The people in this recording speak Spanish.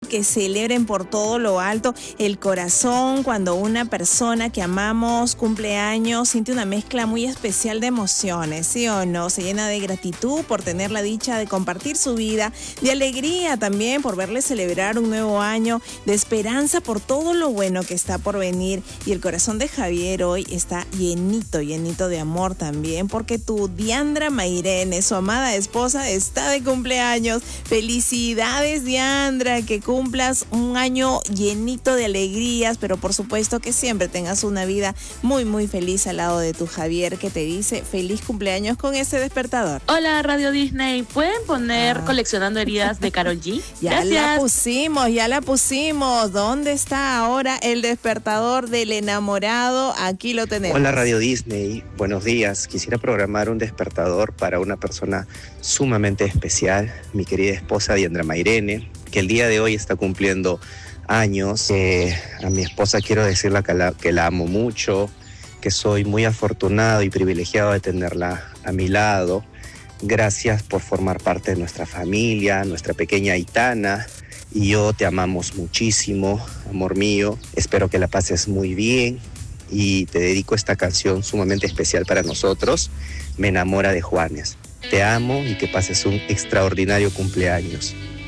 que celebren por todo lo alto. El corazón, cuando una persona que amamos cumple años, siente una mezcla muy especial de emociones, ¿sí o no? Se llena de gratitud por tener la dicha de compartir su vida, de alegría también por verle celebrar un nuevo año, de esperanza por todo lo bueno que está por venir. Y el corazón de Javier hoy está llenito de amor también, porque tu Diandra Mairene, su amada esposa, está de cumpleaños. Felicidades, Diandra, que cumplas un año llenito de alegrías, pero por supuesto que siempre tengas una vida muy feliz al lado de tu Javier, que te dice feliz cumpleaños con este despertador. Hola, Radio Disney, ¿pueden poner Coleccionando Heridas de Karol G? Ya la pusimos. ¿Dónde está ahora el despertador del enamorado? Aquí lo tenemos. Hola, Radio Disney, buenos días. Quisiera programar un despertador para una persona sumamente especial, mi querida esposa Diandra Mairene, que el día de hoy está cumpliendo años. A mi esposa quiero decirle que la amo mucho, que soy muy afortunado y privilegiado de tenerla a mi lado. Gracias por formar parte de nuestra familia, nuestra pequeña Aitana, y yo te amamos muchísimo, amor mío. Espero que la pases muy bien y te dedico esta canción sumamente especial para nosotros, Me enamora de Juanes. Te amo y que pases un extraordinario cumpleaños.